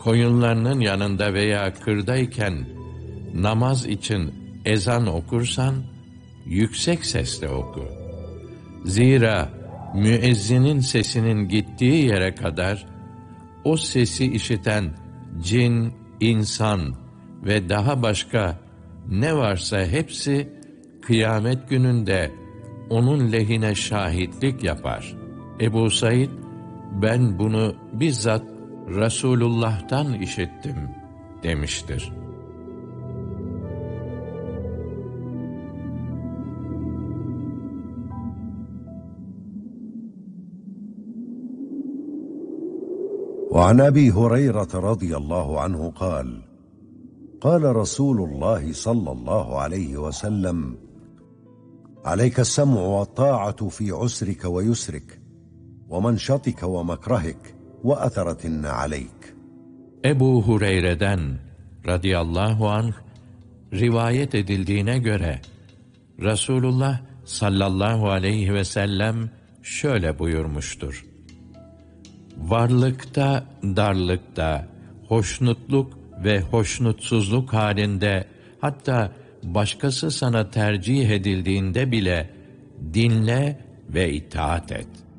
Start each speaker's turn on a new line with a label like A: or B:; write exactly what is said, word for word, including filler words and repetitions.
A: koyunlarının yanında veya kırdayken namaz için ezan okursan, yüksek sesle oku. Zira müezzinin sesinin gittiği yere kadar, o sesi işiten cin, insan ve daha başka ne varsa hepsi, kıyamet gününde onun lehine şahitlik yapar. Ebu Said, ben bunu bizzat Resulullah'tan işittim demiştir.
B: وعن أبي هريرة رضي الله عنه قال قال رسول الله صلى الله عليه وسلم عليك السمع والطاعة في عسرك ويسرك ومنشطك ومكرهك وأثرة عليك.
A: Ebu Hureyre'den radıyallahu anh rivayet edildiğine göre Resulullah sallallahu aleyhi ve sellem şöyle buyurmuştur: varlıkta, darlıkta, hoşnutluk ve hoşnutsuzluk halinde, hatta başkası sana tercih edildiğinde bile dinle ve itaat et.